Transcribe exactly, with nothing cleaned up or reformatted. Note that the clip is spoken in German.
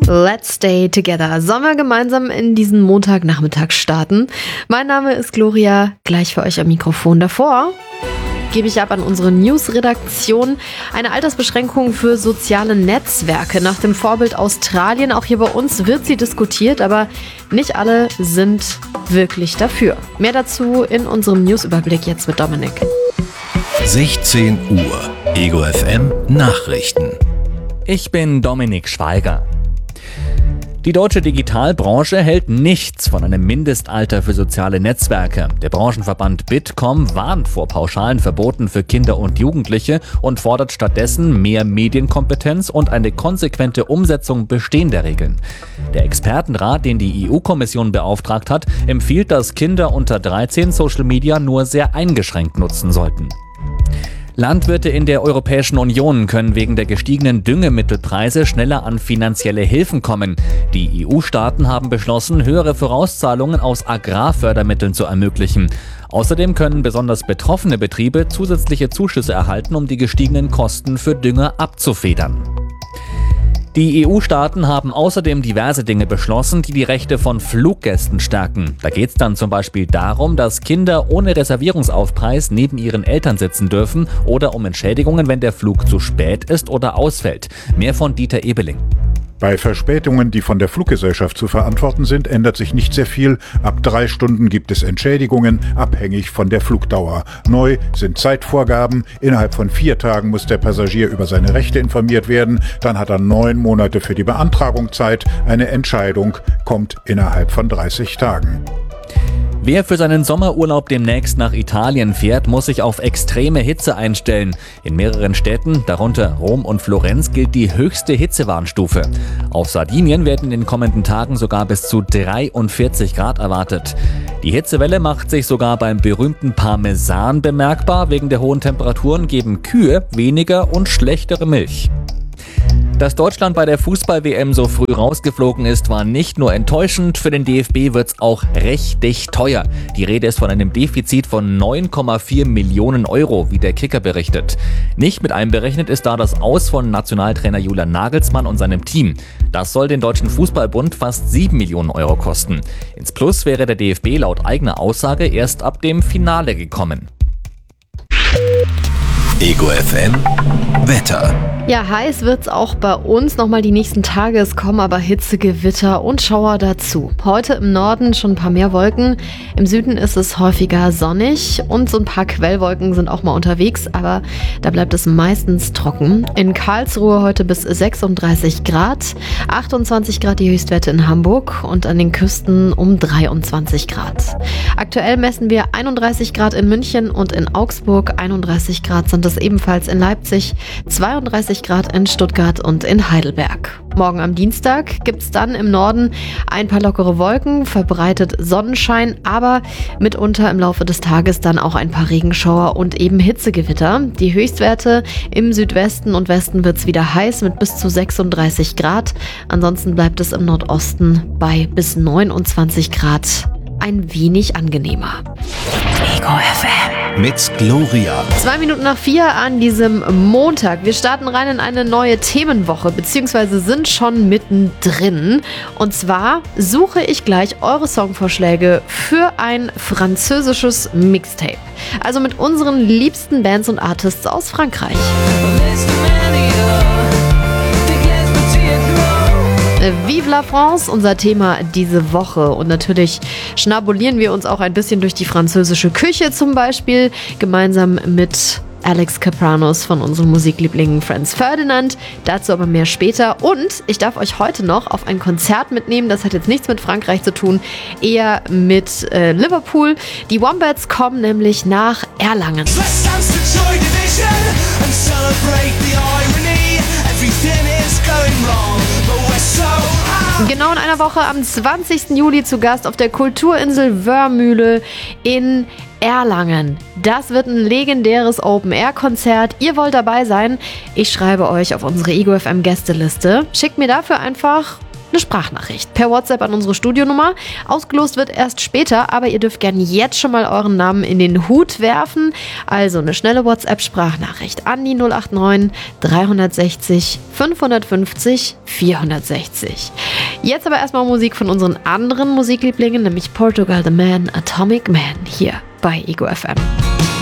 Let's stay together. Sollen wir gemeinsam in diesen Montagnachmittag starten? Mein Name ist Gloria, gleich für euch am Mikrofon. Davor gebe ich ab an unsere News-Redaktion. Eine Altersbeschränkung für soziale Netzwerke nach dem Vorbild Australien. Auch hier bei uns wird sie diskutiert, aber nicht alle sind wirklich dafür. Mehr dazu in unserem News-Überblick jetzt mit Dominik. sechzehn Uhr, Ego F M Nachrichten. Ich bin Dominik Schweiger. Die deutsche Digitalbranche hält nichts von einem Mindestalter für soziale Netzwerke. Der Branchenverband Bitkom warnt vor pauschalen Verboten für Kinder und Jugendliche und fordert stattdessen mehr Medienkompetenz und eine konsequente Umsetzung bestehender Regeln. Der Expertenrat, den die E U-Kommission beauftragt hat, empfiehlt, dass Kinder unter dreizehn Social Media nur sehr eingeschränkt nutzen sollten. Landwirte in der Europäischen Union können wegen der gestiegenen Düngemittelpreise schneller an finanzielle Hilfen kommen. Die E U-Staaten haben beschlossen, höhere Vorauszahlungen aus Agrarfördermitteln zu ermöglichen. Außerdem können besonders betroffene Betriebe zusätzliche Zuschüsse erhalten, um die gestiegenen Kosten für Dünger abzufedern. Die E U-Staaten haben außerdem diverse Dinge beschlossen, die die Rechte von Fluggästen stärken. Da geht es dann zum Beispiel darum, dass Kinder ohne Reservierungsaufpreis neben ihren Eltern sitzen dürfen oder um Entschädigungen, wenn der Flug zu spät ist oder ausfällt. Mehr von Dieter Ebeling. Bei Verspätungen, die von der Fluggesellschaft zu verantworten sind, ändert sich nicht sehr viel. Ab drei Stunden gibt es Entschädigungen, abhängig von der Flugdauer. Neu sind Zeitvorgaben. Innerhalb von vier Tagen muss der Passagier über seine Rechte informiert werden. Dann hat er neun Monate für die Beantragung Zeit. Eine Entscheidung kommt innerhalb von dreißig Tagen. Wer für seinen Sommerurlaub demnächst nach Italien fährt, muss sich auf extreme Hitze einstellen. In mehreren Städten, darunter Rom und Florenz, gilt die höchste Hitzewarnstufe. Auf Sardinien werden in den kommenden Tagen sogar bis zu dreiundvierzig Grad erwartet. Die Hitzewelle macht sich sogar beim berühmten Parmesan bemerkbar. Wegen der hohen Temperaturen geben Kühe weniger und schlechtere Milch. Dass Deutschland bei der Fußball-W M so früh rausgeflogen ist, war nicht nur enttäuschend, für den D F B wird's auch richtig teuer. Die Rede ist von einem Defizit von neun Komma vier Millionen Euro, wie der Kicker berichtet. Nicht mit einberechnet ist da das Aus von Nationaltrainer Julian Nagelsmann und seinem Team. Das soll den Deutschen Fußballbund fast sieben Millionen Euro kosten. Ins Plus wäre der D F B laut eigener Aussage erst ab dem Finale gekommen. Ego F M Wetter. Ja, heiß wird's auch bei uns nochmal die nächsten Tage. Es kommen aber Hitze, Gewitter und Schauer dazu. Heute im Norden schon ein paar mehr Wolken. Im Süden ist es häufiger sonnig und so ein paar Quellwolken sind auch mal unterwegs, aber da bleibt es meistens trocken. In Karlsruhe heute bis sechsunddreißig Grad, achtundzwanzig Grad die Höchstwerte in Hamburg und an den Küsten um dreiundzwanzig Grad. Aktuell messen wir einunddreißig Grad in München und in Augsburg, einunddreißig Grad sind es ebenfalls in Leipzig, zweiunddreißig Grad in Stuttgart und in Heidelberg. Morgen am Dienstag gibt es dann im Norden ein paar lockere Wolken, verbreitet Sonnenschein, aber mitunter im Laufe des Tages dann auch ein paar Regenschauer und eben Hitzegewitter. Die Höchstwerte im Südwesten und Westen wird es wieder heiß mit bis zu sechsunddreißig Grad. Ansonsten bleibt es im Nordosten bei bis neunundzwanzig Grad ein wenig angenehmer. Ego F M. Mit Gloria. Zwei Minuten nach vier an diesem Montag. Wir starten rein in eine neue Themenwoche, beziehungsweise sind schon mittendrin. Und zwar suche ich gleich eure Songvorschläge für ein französisches Mixtape. Also mit unseren liebsten Bands und Artists aus Frankreich. Vive la France, unser Thema diese Woche. Und natürlich schnabulieren wir uns auch ein bisschen durch die französische Küche zum Beispiel, gemeinsam mit Alex Kapranos von unserem Musikliebling Franz Ferdinand. Dazu aber mehr später. Und ich darf euch heute noch auf ein Konzert mitnehmen. Das hat jetzt nichts mit Frankreich zu tun, eher mit äh, Liverpool. Die Wombats kommen nämlich nach Erlangen. Genau in einer Woche am zwanzigsten Juli zu Gast auf der Kulturinsel Wörrmühle in Erlangen. Das wird ein legendäres Open-Air-Konzert. Ihr wollt dabei sein? Ich schreibe euch auf unsere Ego F M Gästeliste. Schickt mir dafür einfach eine Sprachnachricht per WhatsApp an unsere Studionummer. Ausgelost wird erst später, aber ihr dürft gerne jetzt schon mal euren Namen in den Hut werfen. Also eine schnelle WhatsApp-Sprachnachricht an die null acht neun dreihundertsechzig fünfhundertfünfzig vierhundertsechzig. Jetzt aber erstmal Musik von unseren anderen Musiklieblingen, nämlich Portugal the Man, Atomic Man, hier bei Ego F M.